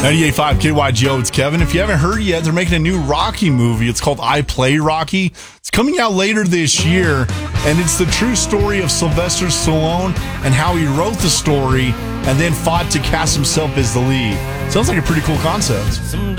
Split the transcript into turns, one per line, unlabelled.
98.5 KYGO, it's Kevin. If you haven't heard yet, they're making a new Rocky movie. It's called I Play Rocky. It's coming out later this year, and it's the true story of Sylvester Stallone and how he wrote the story and then fought to cast himself as the lead. Sounds like a pretty cool concept.